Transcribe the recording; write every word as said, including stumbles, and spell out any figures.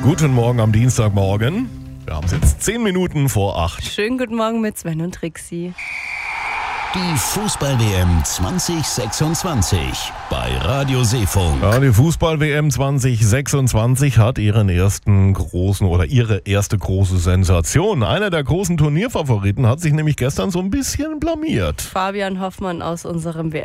Guten Morgen am Dienstagmorgen. Wir haben es jetzt zehn Minuten vor acht. Schönen guten Morgen mit Sven und Trixi. Die Fußball-W M zwanzig sechsundzwanzig bei Radio Seefunk. Ja, die Fußball-W M zwanzig sechsundzwanzig hat ihren ersten großen oder ihre erste große Sensation. Einer der großen Turnierfavoriten hat sich nämlich gestern so ein bisschen blamiert. Fabian Hoffmann aus unserem W